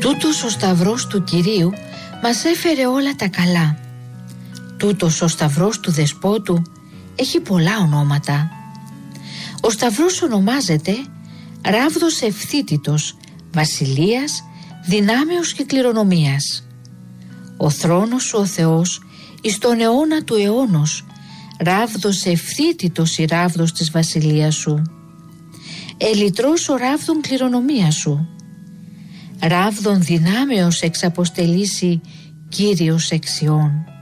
Τούτος ο σταυρός του Κυρίου μας έφερε όλα τα καλά. Τούτος ο σταυρός του Δεσπότου έχει πολλά ονόματα. Ο σταυρός ονομάζεται ράβδος ευθύτητος, βασιλείας, δυνάμεως και κληρονομίας. Ο θρόνος σου ο Θεός εις τον αιώνα του αιώνος, ράβδος ευθύτητος η ράβδος της βασιλείας σου. Ελιτρός ο ράβδον κληρονομία σου. Ράβδον δυνάμεως εξαποστελήσει Κύριος εξιών.